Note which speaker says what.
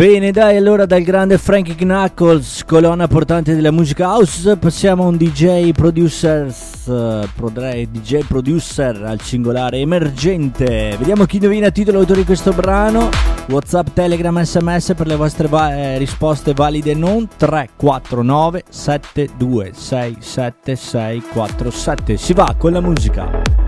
Speaker 1: Bene, dai, allora dal grande Frankie Knuckles, colonna portante della musica house, passiamo a un DJ producer al singolare emergente. Vediamo chi indovina il titolo e l'autore di questo brano. WhatsApp, Telegram, SMS per le vostre risposte valide non. 349 7267647. Si va con la musica.